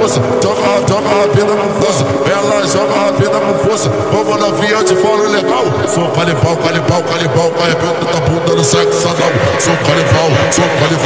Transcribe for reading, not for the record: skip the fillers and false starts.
força, joga rápida com força. Ela joga rápida com força. Vamos novinha, eu te falo legal. Sou calibal, arrebento da bunda no sexo anal. Sou calibal,